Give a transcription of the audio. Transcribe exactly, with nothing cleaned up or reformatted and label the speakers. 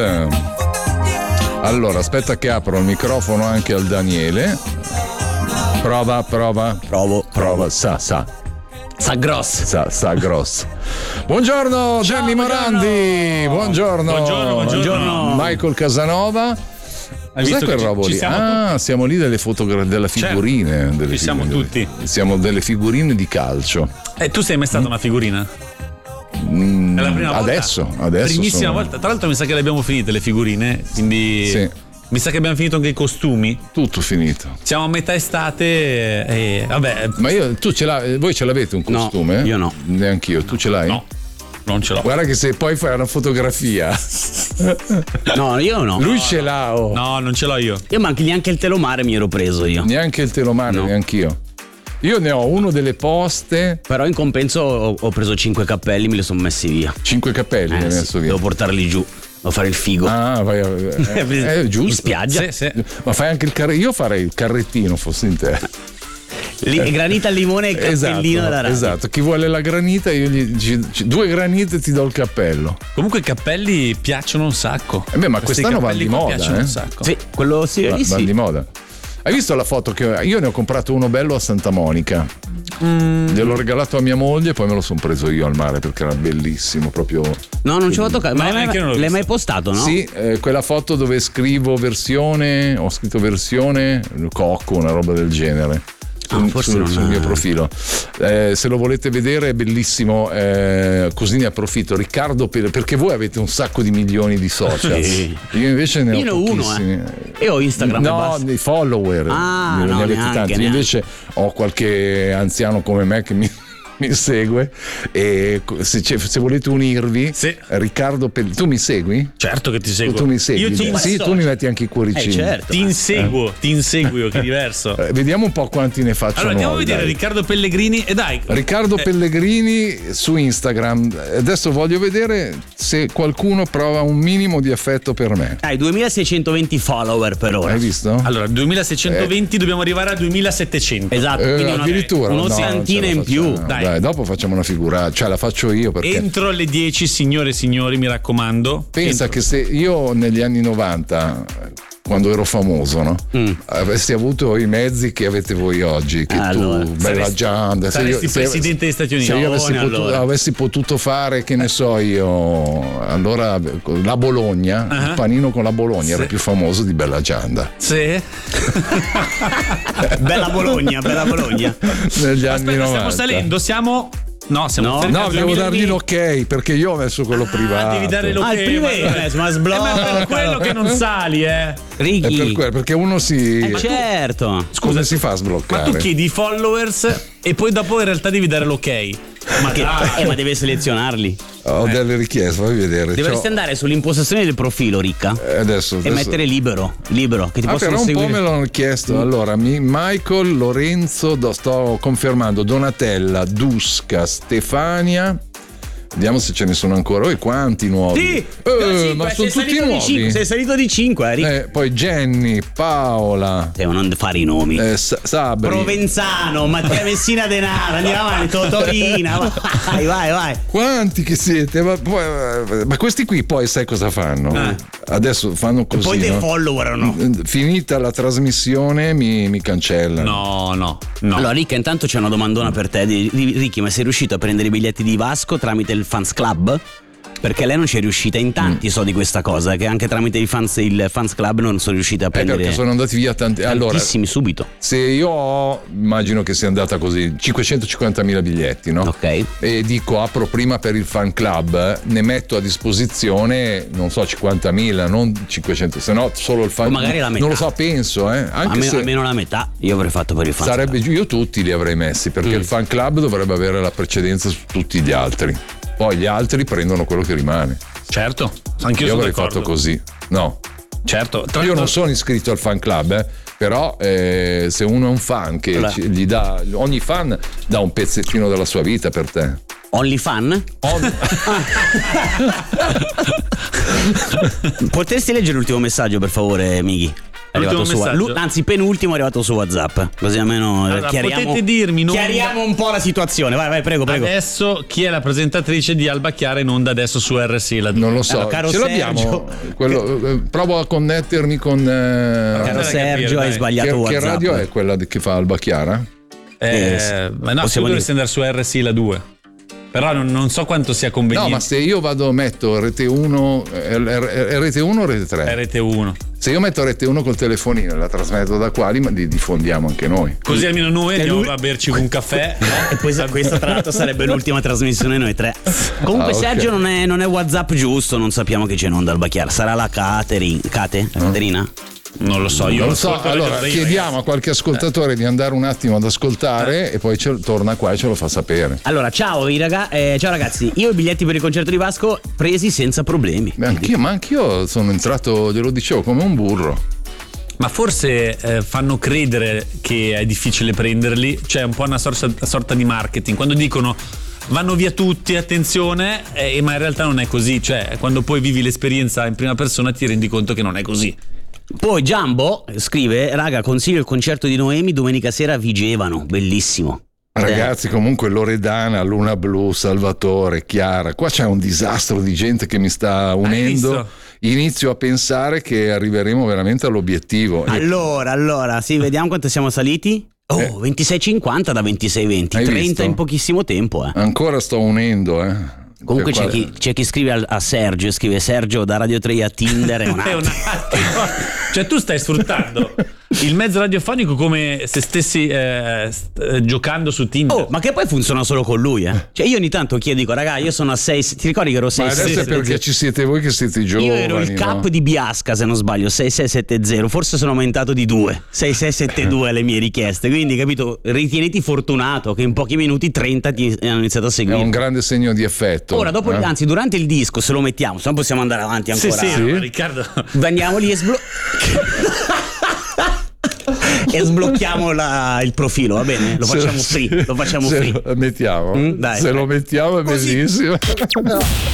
Speaker 1: Eh. Allora, aspetta che apro il microfono anche al Daniele. Prova, prova.
Speaker 2: Provo,
Speaker 1: prova. Sa, sa.
Speaker 2: Sa grosso.
Speaker 1: Sa, sa grosso. Buongiorno Gianni Morandi. Buongiorno.
Speaker 3: Buongiorno, buongiorno.
Speaker 1: Michael Casanova.
Speaker 3: Hai
Speaker 1: Cos'è
Speaker 3: visto
Speaker 1: quel
Speaker 3: che
Speaker 1: robo
Speaker 3: ci
Speaker 1: lì?
Speaker 3: siamo
Speaker 1: Ah,
Speaker 3: tutti?
Speaker 1: siamo lì delle fotografie, delle figurine.
Speaker 3: Certo,
Speaker 1: delle
Speaker 3: ci siamo
Speaker 1: figurine,
Speaker 3: tutti.
Speaker 1: Siamo delle figurine di calcio.
Speaker 3: E tu sei mai stata una figurina?
Speaker 1: Mm,
Speaker 3: È la prima volta?
Speaker 1: Adesso, adesso.
Speaker 3: Primissima
Speaker 1: sono...
Speaker 3: volta. Tra l'altro mi sa che le abbiamo finite le figurine, quindi
Speaker 1: Sì.
Speaker 3: mi sa che abbiamo finito anche i costumi.
Speaker 1: Tutto finito.
Speaker 3: Siamo a metà estate e vabbè.
Speaker 1: Ma io, tu ce l'hai, voi ce l'avete un costume?
Speaker 2: No, io no.
Speaker 1: Neanch'io, tu ce l'hai?
Speaker 3: No, non ce l'ho.
Speaker 1: Guarda che se poi fai una fotografia.
Speaker 2: No, io no.
Speaker 1: Lui ce l'ha. Oh.
Speaker 3: No, non ce l'ho io.
Speaker 2: Io manchi neanche il telomare mi ero preso io.
Speaker 1: Neanche il telomare,
Speaker 2: No.
Speaker 1: neanch'io. Io ne ho uno delle poste.
Speaker 2: Però in compenso ho, ho preso cinque cappelli, me li sono messi via.
Speaker 1: Cinque capelli ne
Speaker 2: Eh,
Speaker 1: hai
Speaker 2: sì,
Speaker 1: messo via.
Speaker 2: devo portarli giù, devo fare il figo.
Speaker 1: Ah, vai. Eh, è giusto.
Speaker 2: In spiaggia.
Speaker 3: Sì, sì.
Speaker 1: Ma fai anche il carrettino. Io farei il carrettino, fossi in te.
Speaker 2: Li- granita al limone e il
Speaker 1: Esatto,
Speaker 2: cappellino della radio.
Speaker 1: esatto. Chi vuole la granita, io gli ci- ci- due granite ti do il cappello.
Speaker 3: Comunque i cappelli piacciono un sacco.
Speaker 1: Eh beh, ma
Speaker 3: Questi
Speaker 1: quest'anno vanno
Speaker 3: cappelli
Speaker 1: di
Speaker 3: qua
Speaker 1: moda,
Speaker 3: piacciono
Speaker 1: eh?
Speaker 3: un sacco.
Speaker 2: Sì, quello sì,
Speaker 1: Va-
Speaker 2: lì
Speaker 1: vanno
Speaker 2: sì.
Speaker 1: di moda. Hai visto la foto che io ne ho comprato uno bello a Santa Monica?
Speaker 3: Mm.
Speaker 1: Gliel'ho regalato a mia moglie e poi me lo sono preso io al mare perché era bellissimo, proprio.
Speaker 2: No, non ce l'ho toccato. Ma
Speaker 3: No,
Speaker 2: l'hai,
Speaker 3: neanche io non l'ho
Speaker 2: l'hai
Speaker 3: visto.
Speaker 2: mai postato, no?
Speaker 1: Sì, eh, quella foto dove scrivo versione, ho scritto versione cocco, una roba del genere.
Speaker 2: Ah,
Speaker 1: Sul,
Speaker 2: forse
Speaker 1: sul-
Speaker 2: non
Speaker 1: sul
Speaker 2: è-
Speaker 1: mio profilo. Eh, se lo volete vedere è bellissimo, eh, così ne approfitto. Riccardo, per- perché voi avete un sacco di milioni di social.
Speaker 2: Sì.
Speaker 1: Io invece ne
Speaker 2: Io ne
Speaker 1: ho
Speaker 2: ho uno,
Speaker 1: pochissimi.
Speaker 2: eh. Io ho Instagram e
Speaker 1: No,
Speaker 2: basta.
Speaker 1: dei follower.
Speaker 2: Ah,
Speaker 1: ne,
Speaker 2: no,
Speaker 1: ne avete
Speaker 2: neanche,
Speaker 1: tanti. Io
Speaker 2: neanche.
Speaker 1: invece ho qualche anziano come me che mi, mi segue. E se, c'è- se volete unirvi,
Speaker 3: Sì.
Speaker 1: Riccardo Pellegrini. Tu mi segui?
Speaker 3: Certo che ti seguo.
Speaker 1: Tu mi segui?
Speaker 3: Io ti,
Speaker 1: Sì, tu mi metti anche i cuoricini.
Speaker 2: Eh, certo.
Speaker 3: ti inseguo, ti inseguo io, che è diverso.
Speaker 1: Eh, vediamo un po' quanti ne faccio.
Speaker 3: Allora andiamo a
Speaker 1: nuovi,
Speaker 3: vedere
Speaker 1: dai.
Speaker 3: Riccardo Pellegrini e dai.
Speaker 1: Riccardo
Speaker 3: eh,
Speaker 1: Pellegrini su Instagram. Adesso voglio vedere se qualcuno prova un minimo di affetto per me.
Speaker 2: Hai duemilaseicentoventi follower per ora.
Speaker 1: Hai visto?
Speaker 3: Allora, duemilaseicentoventi dobbiamo arrivare a duemilasettento.
Speaker 2: Esatto,
Speaker 1: Eh,
Speaker 2: quindi una,
Speaker 1: addirittura no,
Speaker 2: un'ottantina
Speaker 1: non
Speaker 2: in
Speaker 1: ce la
Speaker 2: più.
Speaker 1: facciamo.
Speaker 3: dai.
Speaker 1: Dai, dopo facciamo una figura, cioè la faccio io perché
Speaker 3: Entro alle dieci, signore e signori, mi raccomando.
Speaker 1: pensa
Speaker 3: Entro-
Speaker 1: che se io negli anni novanta, quando ero famoso, no?
Speaker 2: Mm.
Speaker 1: Avessi avuto i mezzi che avete voi oggi, che
Speaker 2: Allora,
Speaker 1: tu, bella
Speaker 3: saresti-
Speaker 1: Gianda, se io-
Speaker 3: saresti
Speaker 1: se-
Speaker 3: presidente degli Stati Uniti.
Speaker 1: Se io avessi
Speaker 2: Allora.
Speaker 1: potuto, avessi potuto fare, che ne so io, allora la Bologna,
Speaker 3: Ah.
Speaker 1: il panino con la Bologna era
Speaker 3: Sì.
Speaker 1: più famoso di Bella Gianda
Speaker 3: Sì.
Speaker 2: Bella Bologna, bella Bologna.
Speaker 1: negli anni
Speaker 3: Aspetta,
Speaker 1: novanta.
Speaker 3: stiamo salendo, siamo. No, siamo
Speaker 2: No.
Speaker 3: fermi
Speaker 1: No,
Speaker 3: al
Speaker 1: devo dargli
Speaker 3: duemilaventi.
Speaker 1: l'ok perché io ho messo quello
Speaker 3: Ah,
Speaker 1: privato.
Speaker 3: devi dare l'ok.
Speaker 2: Ah, il privato,
Speaker 3: ma,
Speaker 2: eh, ma
Speaker 3: eh,
Speaker 2: sblocca.
Speaker 3: ma è per quello che non sali, eh.
Speaker 1: È per
Speaker 2: Ricky.
Speaker 1: quello, perché uno si.
Speaker 2: Eh, certo.
Speaker 1: Come si fa a
Speaker 3: Ma
Speaker 1: sbloccare?
Speaker 3: tu chiedi i followers e poi dopo in realtà devi dare l'ok. Ma
Speaker 2: Che-
Speaker 3: dai.
Speaker 2: eh, ma deve selezionarli.
Speaker 1: Ho delle richieste, fammi vedere.
Speaker 2: Dovresti
Speaker 1: C'ho-
Speaker 2: andare sull'impostazione del profilo, Ricca.
Speaker 1: eh, adesso,
Speaker 2: E
Speaker 1: adesso-
Speaker 2: mettere libero, libero, che ti
Speaker 1: Ah,
Speaker 2: possono
Speaker 1: però un po'
Speaker 2: seguire.
Speaker 1: me l'hanno chiesto. Allora, mi- Michael, Lorenzo, do- sto confermando, Donatella, Dusca, Stefania. Vediamo se ce ne sono ancora. E quanti nuovi?
Speaker 2: Sì,
Speaker 1: Eh, ma sono tutti nuovi.
Speaker 2: Sei salito di cinque, Ricca.
Speaker 1: Eh, poi Jenny, Paola,
Speaker 2: Devo non fare i nomi.
Speaker 1: eh, Sa- Sabri.
Speaker 2: Provenzano, Mattia Messina Denaro, andiamo avanti, Totorina, vai, vai, vai.
Speaker 1: Quanti che siete? Ma, poi- ma questi qui poi sai cosa fanno?
Speaker 2: Eh.
Speaker 1: Adesso fanno così.
Speaker 2: Poi dei
Speaker 1: no?
Speaker 2: follower o no?
Speaker 1: Finita la trasmissione mi, mi cancellano.
Speaker 3: No, no, no.
Speaker 2: Allora, Ricca, intanto c'è una domandona per te. Di- di- Ricky, ma sei riuscito a prendere i biglietti di Vasco tramite il Fans Club? Perché lei non ci è riuscita, in tanti so di questa cosa, che anche tramite i fans, il Fans Club non sono riusciti a
Speaker 1: Eh,
Speaker 2: prendere
Speaker 1: perché sono andati via tanti. Allora,
Speaker 2: tantissimi subito.
Speaker 1: se io ho, immagino che sia andata così, cinquecentocinquantamila biglietti, no?
Speaker 2: Ok.
Speaker 1: E dico apro prima per il fan club, ne metto a disposizione, non so, cinquantamila, non cinquecento, se no solo il fan
Speaker 2: O magari la metà.
Speaker 1: Non lo so, penso, eh. Anche
Speaker 2: Almeno,
Speaker 1: se
Speaker 2: almeno la metà io avrei fatto per il Fans
Speaker 1: sarebbe
Speaker 2: Club.
Speaker 1: giù, io tutti li avrei messi, perché
Speaker 2: Mm.
Speaker 1: il fan club dovrebbe avere la precedenza su tutti gli altri. Poi gli altri prendono quello che rimane.
Speaker 3: Certo, anch'io
Speaker 1: Io
Speaker 3: sono
Speaker 1: avrei
Speaker 3: d'accordo.
Speaker 1: fatto così. No.
Speaker 3: Certo, tra
Speaker 1: Io non
Speaker 3: l'altro-
Speaker 1: sono iscritto al fan club, eh, però eh, se uno è un fan che
Speaker 2: Allora.
Speaker 1: ci- gli dà, ogni fan dà un pezzettino della sua vita per te.
Speaker 2: Only fan?
Speaker 1: On-
Speaker 2: Potresti leggere l'ultimo messaggio, per favore, Mighi? È arrivato
Speaker 3: L'ultimo
Speaker 2: su,
Speaker 3: messaggio.
Speaker 2: lu- anzi penultimo è arrivato su WhatsApp, così almeno
Speaker 3: Allora,
Speaker 2: chiariamo,
Speaker 3: potete dirmi non-
Speaker 2: chiariamo un po' la situazione. Vai, vai, prego, prego.
Speaker 3: Adesso chi è la presentatrice di Alba Chiara in onda adesso su R S I? La
Speaker 1: Non lo so,
Speaker 2: Allora, caro
Speaker 1: ce l'abbiamo.
Speaker 2: Sergio.
Speaker 1: Quello, eh, provo a connettermi con. eh,
Speaker 2: Caro
Speaker 3: Fatela
Speaker 2: Sergio,
Speaker 3: capire,
Speaker 2: hai
Speaker 3: dai.
Speaker 2: sbagliato
Speaker 1: che, che
Speaker 2: WhatsApp.
Speaker 1: radio è quella di- che fa Alba Chiara?
Speaker 3: Eh,
Speaker 2: Eh,
Speaker 3: ma no,
Speaker 2: possiamo
Speaker 3: tu
Speaker 2: dire-
Speaker 3: dovresti andare su R S I la due. Però non, non so quanto sia conveniente.
Speaker 1: No, ma se io vado, metto R T uno, eh, R T uno o R T tre?
Speaker 3: R T uno.
Speaker 1: Se io metto R T uno col telefonino e la trasmetto da qua, li li diffondiamo anche noi.
Speaker 3: Così almeno noi andiamo
Speaker 2: lui-
Speaker 3: a berci un caffè.
Speaker 2: E poi questa tra l'altro sarebbe l'ultima trasmissione noi tre. Comunque
Speaker 1: Ah, ok.
Speaker 2: Sergio non è, non è WhatsApp giusto, non sappiamo che c'è in onda Alba Chiara. Sarà la Caterin, Cate? La Caterina?
Speaker 3: Non lo so, io
Speaker 1: Non
Speaker 3: lo
Speaker 1: so, allora chiediamo a qualche ascoltatore di andare un attimo ad ascoltare e poi ce- torna qua e ce lo fa sapere.
Speaker 2: Allora, ciao, i raga- eh, ciao ragazzi, io ho i biglietti per il concerto di Vasco presi senza problemi.
Speaker 1: Beh, anch'io, ma anch'io sono entrato, glielo dicevo, come un burro.
Speaker 3: Ma forse eh, fanno credere che è difficile prenderli, cioè un po' una sorta, sorta di marketing. Quando dicono vanno via tutti, attenzione, eh, ma in realtà non è così. Cioè, quando poi vivi l'esperienza in prima persona ti rendi conto che non è così.
Speaker 2: Poi Giambo scrive, raga, consiglio il concerto di Noemi domenica sera a Vigevano, bellissimo.
Speaker 1: Ragazzi, comunque Loredana, Luna Blu, Salvatore, Chiara, qua c'è un disastro di gente che mi sta unendo.
Speaker 3: visto?
Speaker 1: Inizio a pensare che arriveremo veramente all'obiettivo.
Speaker 2: Allora, allora, sì, vediamo quanto siamo saliti. Oh,
Speaker 1: Eh.
Speaker 2: ventisei cinquanta da ventisei venti,
Speaker 1: Hai
Speaker 2: trenta
Speaker 1: visto?
Speaker 2: in pochissimo tempo, eh.
Speaker 1: Ancora sto unendo, eh.
Speaker 2: Comunque
Speaker 1: Cioè,
Speaker 2: c'è
Speaker 1: qua-
Speaker 2: chi, c'è chi scrive al- a Sergio, scrive Sergio da Radio tre a Tinder è un
Speaker 3: È
Speaker 2: attimo.
Speaker 3: un attimo. Cioè, tu stai sfruttando il mezzo radiofonico come se stessi eh, st- eh, giocando su Tinder.
Speaker 2: Oh, ma che poi funziona solo con lui, eh. Cioè io ogni tanto chiedo, dico, raga, io sono a sei, ti ricordi che ero sei
Speaker 1: Ma adesso è perché ci siete voi che siete giovani.
Speaker 2: Io ero il cap
Speaker 1: no?
Speaker 2: di Biasca, se non sbaglio, sei sei sette zero, forse sono aumentato di due, sei sei sette due alle mie richieste, quindi capito, ritieniti fortunato che in pochi minuti trenta ti hanno iniziato a
Speaker 1: È
Speaker 2: seguire.
Speaker 1: un grande segno di effetto.
Speaker 2: Ora, dopo,
Speaker 1: eh?
Speaker 2: anzi, durante il disco, se lo mettiamo, se no possiamo andare avanti
Speaker 3: sì,
Speaker 2: ancora.
Speaker 3: sì,
Speaker 1: Sì.
Speaker 3: ma Riccardo.
Speaker 2: Andiamo lì e sblo- e sblocchiamo la- il profilo, va bene? Lo
Speaker 1: Se-
Speaker 2: facciamo free, lo facciamo
Speaker 1: se
Speaker 2: free.
Speaker 1: lo mettiamo.
Speaker 2: Mm, dai.
Speaker 1: Se lo mettiamo è
Speaker 2: Così.
Speaker 1: bellissimo.